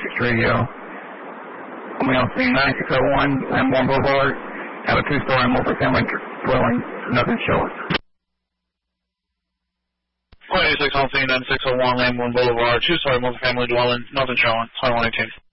Radio. We on scene 9601 Lamborn Boulevard. Have a 2-story multifamily dwelling. Nothing showing. 186 on scene 9601 Lamborn Boulevard. 2-story multifamily dwelling. Nothing showing. 2118.